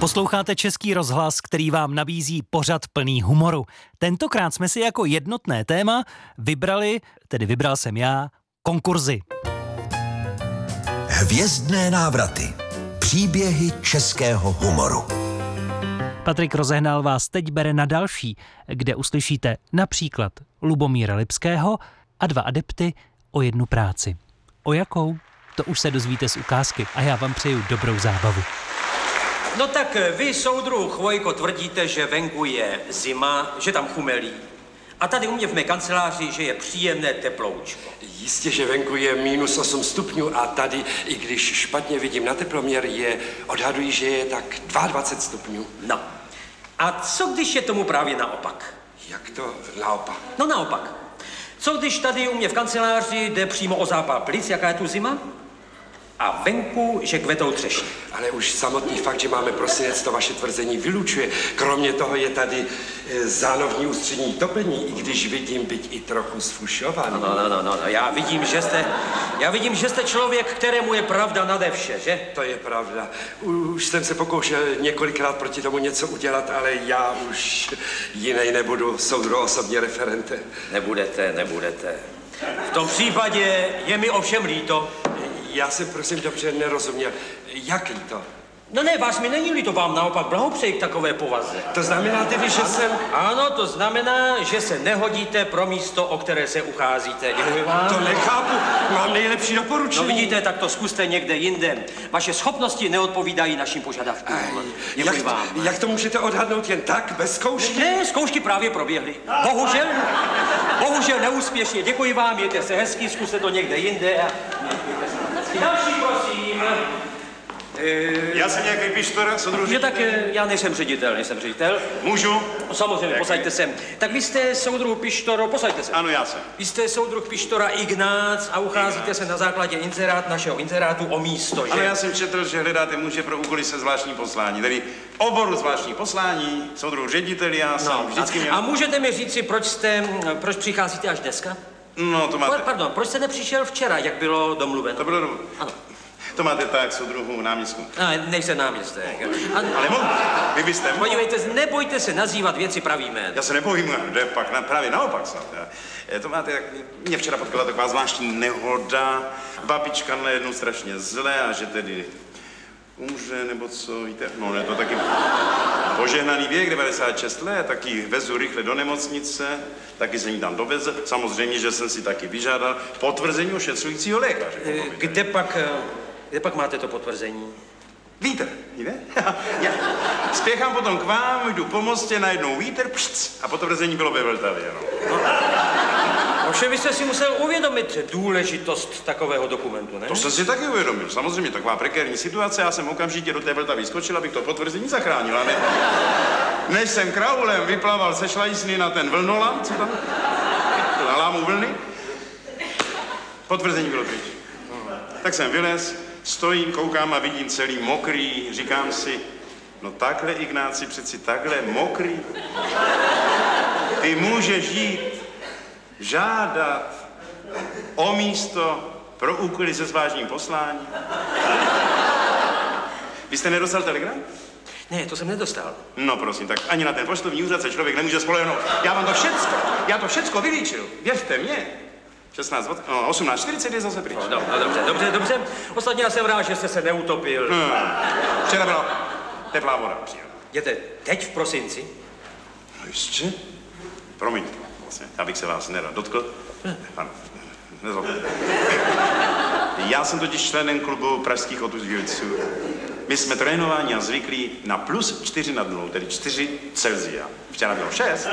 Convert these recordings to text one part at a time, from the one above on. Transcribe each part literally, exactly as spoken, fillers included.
Posloucháte Český rozhlas, který vám nabízí pořad plný humoru. Tentokrát jsme si jako jednotné téma vybrali, tedy vybral jsem já, konkurzy. Hvězdné návraty. Příběhy českého humoru. Patrik Rozehnal vás teď bere na další, kde uslyšíte například Lubomíra Lipského a dva adepty o jednu práci. O jakou? To už se dozvíte z ukázky a já vám přeju dobrou zábavu. No tak vy, soudruh Chvojko, tvrdíte, že venku je zima, že tam chumelí. A tady u mě v mé kanceláři, že je příjemné teploučko. Jistě, že venku je minus osm stupňů a tady, i když špatně vidím na teploměr, je, odhaduji, že je tak dvacet dva stupňů. No. A co když je tomu právě naopak? Jak to naopak? No naopak. Co když tady u mě v kanceláři jde přímo o zápal plic, jaká je tu zima? A venku, že kvetou třešně. Ale už samotný fakt, že máme prosinec, to vaše tvrzení vylučuje. Kromě toho je tady e, zánovní ústřední topení, i když vidím být i trochu sfušovaný. No, no, no, no, no, já vidím, že jste, já vidím, že jste člověk, kterému je pravda nade vše, že? To je pravda. Už jsem se pokoušel několikrát proti tomu něco udělat, ale já už jinej nebudu, soudru osobně referente. Nebudete, nebudete. V tom případě je mi ovšem líto. Já jsem prosím dobře nerozuměl. Jak líto? No ne, vás mi není líto, vám naopak blahopřeji k takové povaze. To znamená tedy, že jsem... Ano, to znamená, že se nehodíte pro místo, o které se ucházíte. Děkuji vám. To nechápu, mám nejlepší doporučení. No vidíte, tak to zkuste někde jinde. Vaše schopnosti neodpovídají našim požadavkům. Děkuji jak, vám. Jak to můžete odhadnout jen tak, bez zkoušky? Ne, zkoušky právě proběhly. Bohužel, bohužel neúspěšně. Děkuji vám, mějte se hezky, zkuste to někde jinde. A... Další, prosím. Já jsem nějaký pištor, soudruh Že tak já nejsem ředitel, nejsem ředitel. Můžu? Samozřejmě, posaďte se. Tak vy jste soudruh Pištoro, posaďte se. Ano, já jsem. Vy jste soudruh Pištora Ignác a ucházíte se na základě inzerát našeho inzerátu o místo, že? Ano, já jsem četl, že hledáte muže pro úkoly se zvláštní poslání, tedy oboru zvláštní poslání, soudruh ředitel, já jsem No, vždycky měl... A můžete mi říci, proč jste, proč přicházíte až dneska? No, to máte... Pardon, proč jste nepřišel včera, jak bylo domluveno? To bylo domů. Ano. To máte tak, soudruhu náměstku. A, nejsem náměstek. A... Ale mohl, vy byste mohl. Podívejte, nebojte se nazývat věci pravým jménem. Já se nebojím, jde pak na, právě naopak snad. Já. To máte, jak mě včera potkala taková zvláštní nehoda, babička najednou strašně zlé a že tedy umře, nebo co, víte, no ne, to taky požehnaný věk, devadesát šest let, taky vezu rychle do nemocnice, taky se ní tam doveze. Samozřejmě, že jsem si taky vyžádal potvrzení ošetřujícího lékaře. Kde pak, kde pak máte to potvrzení? Vítr, víte? Já spěchám potom k vám, jdu po mostě, najednou vítr, pšc, a potvrzení bylo ve Vltavě, no. no. Ovšem vy jste si musel uvědomit důležitost takového dokumentu, ne? To jsem si taky uvědomil. Samozřejmě taková prekérní situace, já jsem okamžitě do té Vltavy skočil, abych to potvrzení zachránil, a ne... Než jsem kraulem vyplaval se šlajsny na ten vlnolam, co tam? Na lámu vlny. Potvrzení bylo pryč. Tak jsem vylez, stojím, koukám a vidím celý mokrý, říkám si, no takhle, Ignáci, přeci takhle mokrý. Ty můžeš jít žádat o místo pro úkoly se zvláštním posláním. Vy jste nedostal telegram? Ne, to jsem nedostal. No prosím, tak ani na ten poštovní úřad se člověk nemůže spolehnout. Já vám to všecko, já to všecko vylíčil. Věřte mě. šestnáct, no, osmnáct čtyřicet je zase pryč. No, no, dobře, dobře, dobře. Ostatně já jsem rád, že jste se neutopil. Hmm. Včera byla teplá voda, příjemná. Jděte teď v prosinci? No jistě. Promiňte, vlastně, abych se vás nerad dotkl. Ano, nezlobte. Já jsem totiž členem klubu pražských otužilců. My jsme trénováni a zvyklí na plus čtyři nad nulou, tedy čtyři Celsia. Včera bylo šest.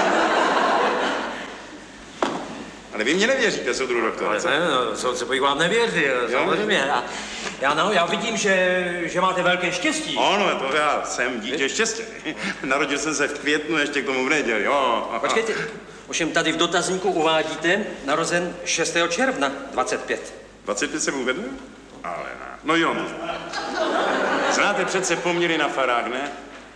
Ale vy mě nevěříte, soudruh doktore, co? Ne, no, co, co bych vám nevěřil, samozřejmě. Já, já, no, já vidím, že, že máte velké štěstí. Ano, to já jsem dítě štěstí. Narodil jsem se v květnu, ještě k tomu v neděli. O, Počkejte, ovšem tady v dotazníku uvádíte narozen šestého června dvacet pět. dvacet pět jsem uvedl? Ale ne. No jo. Znáte přece poměry na farách, ne?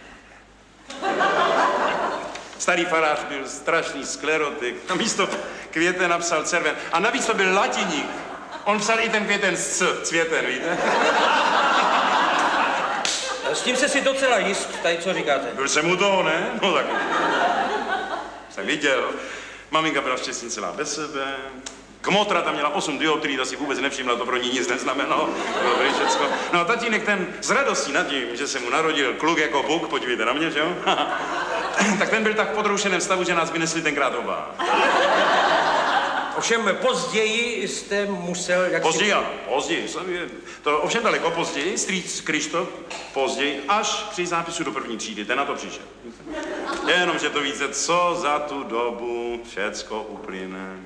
Starý farář byl strašný sklerotik. Na místo květen napsal červen. A navíc to byl latiník. On psal i ten květen s cvěten, víte? tím se si docela jist, tady co říkáte. Byl jsem u toho, ne? No tak. Jsem viděl. Maminka byla štěstí celá bez sebe. Kmotra tam měla osm dioptrií, ta si vůbec nevšimla, to pro ní nic neznamenalo. Dobrý všecko. No a tatínek ten z radostí nad tím, že se mu narodil kluk jako Bůh, podívejte na mě, že jo? Tak ten byl tak v podroušeném stavu, že nás vynesli tenkrát oba. Ovšem později jste musel... Jak Později, si... ano, později. To ovšem daleko později, strýc Krištof, později, až při zápisu do první třídy, ten na to přišel. Jenomže to víte, co za tu dobu všecko uplyne.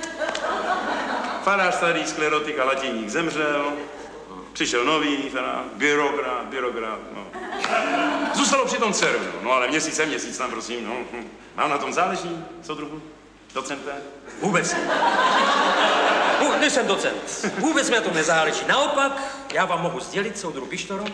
Farář starý sklerotik a latiník zemřel, přišel nový farář, byrokrat, byrokrat, no. Zůstalo při tom CERNu, no ale měsíc je měsíc tam, prosím, no. Mám na tom záleží, co druhu? Docente? Vůbec. Vůbec nejsem docent. Vůbec mi na tom nezáleží. Naopak, já vám mohu sdělit, soudru Pištoro,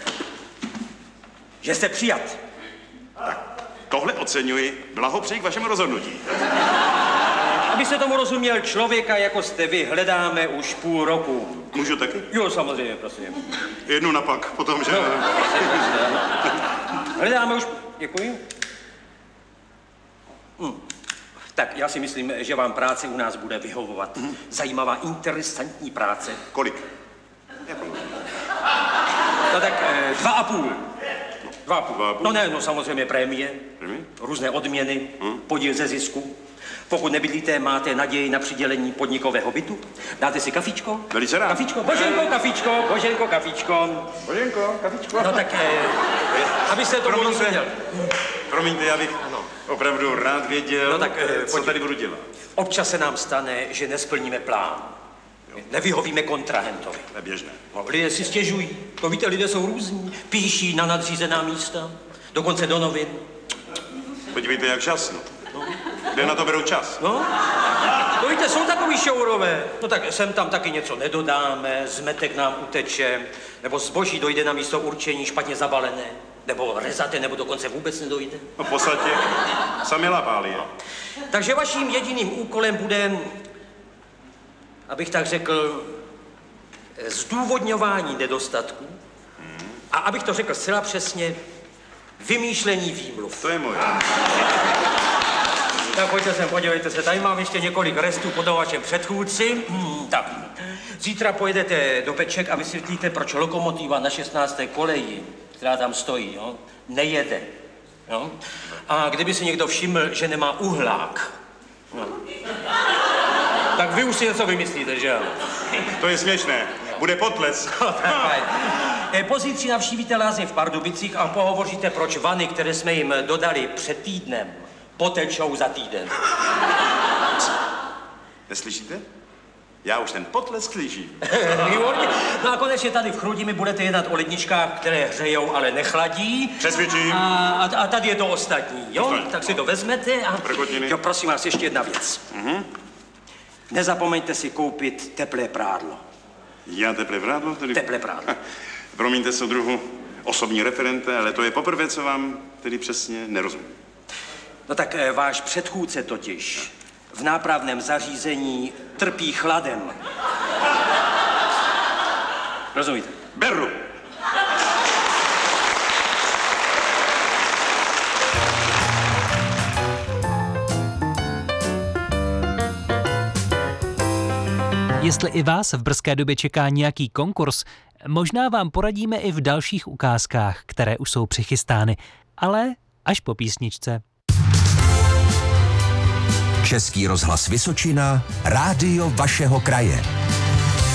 že jste přijat. Tohle oceňuji, blahopřeji k vašemu rozhodnutí. Aby se tomu rozuměl, člověka, jako jste vy, hledáme už půl roku. Můžu taky? Jo, samozřejmě, prosím. Jednu napak, potom, že... No, hledáme už... Děkuji. Hm. Tak já si myslím, že vám práce u nás bude vyhovovat. Mm. Zajímavá, interesantní práce. Kolik? No tak eh, dva a půl. Dva a půl. Dva a půl. No ne, no samozřejmě prémie, Prémie? různé odměny, Mm. podíl ze zisku. Pokud nebydlíte, máte naději na přidělení podnikového bytu. Dáte si kafičko? Velice rád. Kafičko, Boženko, kafičko, Boženko, kafičko. Boženko, kafičko. No tak, eh, abyste to rozuměl. Promiňte, já bych Ano. opravdu rád věděl, No tak, eh, co pojď. tady budu dělat. Občas se nám stane, že nesplníme plán. Nevyhovíme kontrahentovi. To je běžné. No, lidé si stěžují. To víte, lidé jsou různí. Píší na nadřízená místa, dokonce do novin. Podívejte, jak čas, no. Kde na to berou čas? No, to víte, jsou takový šourové. No tak sem tam taky něco nedodáme, zmetek nám uteče, nebo zboží dojde na místo určení špatně zabalené, nebo rezate, nebo dokonce vůbec nedojde. No v podstatě sami lapáli. Takže vaším jediným úkolem bude, abych tak řekl, zdůvodňování nedostatků a abych to řekl zcela přesně, vymýšlení výmluv. To je moje. Tak pojďte sem, podívejte se, tady mám ještě několik restů po tom vašem předchůdci. Hmm, tak, zítra pojedete do Peček a vysvětlíte, proč lokomotiva na šestnácté koleji, která tam stojí, jo, nejede. Jo? A kdyby si někdo všiml, že nemá uhlák, no, tak vy už si něco vymyslíte, že jo? To je směšné. Bude potles. Pozítří navštívíte lázně v Pardubicích a pohovoříte, proč vany, které jsme jim dodali před týdnem, potečou za týden. Neslyšíte? Já už ten potlesk slyším. Výborně. No a konečně tady v Chrudimi budete jednat o ledničkách, které hřejou, ale nechladí. Přesvědčím. A, a, a tady je to ostatní, jo? Ostatní. Tak si to vezmete a... Prkotiny. Jo, prosím vás, ještě jedna věc. Mhm. Nezapomeňte si koupit teplé prádlo. Já teplé prádlo? Tedy... Teplé prádlo. Promiňte, soudruhu, osobní referente, ale to je poprvé, co vám tedy přesně nerozumím. No tak eh, váš předchůdce totiž v nápravném zařízení trpí chladem. Rozumíte? Beru. Jestli i vás v brzké době čeká nějaký konkurs, možná vám poradíme i v dalších ukázkách, které už jsou přichystány, ale až po písničce. Český rozhlas Vysočina, rádio vašeho kraje.